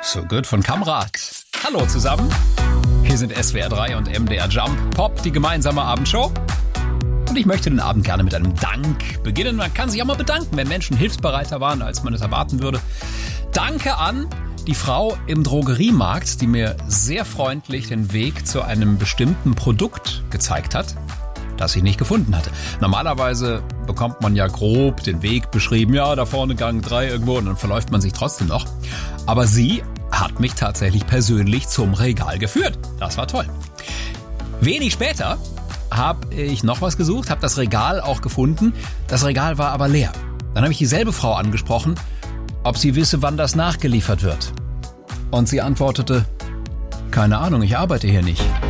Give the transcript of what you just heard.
So Good von Kamrat. Hallo zusammen. Hier sind SWR 3 und MDR Jump Pop, die gemeinsame Abendshow. Und ich möchte den Abend gerne mit einem Dank beginnen. Man kann sich auch mal bedanken, wenn Menschen hilfsbereiter waren, als man es erwarten würde. Danke an die Frau im Drogeriemarkt, die mir sehr freundlich den Weg zu einem bestimmten Produkt gezeigt hat, das ich nicht gefunden hatte. Normalerweise bekommt man ja grob den Weg beschrieben, ja, da vorne Gang 3 irgendwo, und dann verläuft man sich trotzdem noch. Aber sie hat mich tatsächlich persönlich zum Regal geführt. Das war toll. Wenig später habe ich noch was gesucht, habe das Regal auch gefunden. Das Regal war aber leer. Dann habe ich dieselbe Frau angesprochen, ob sie wisse, wann das nachgeliefert wird. Und sie antwortete, keine Ahnung, ich arbeite hier nicht.